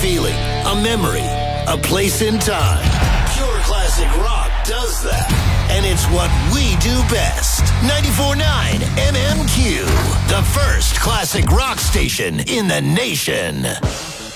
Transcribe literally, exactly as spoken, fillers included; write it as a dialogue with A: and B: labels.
A: feeling, a memory, a place in time. Pure classic rock does that. And it's what we do best. ninety-four point nine M M Q, the first classic rock station in the nation.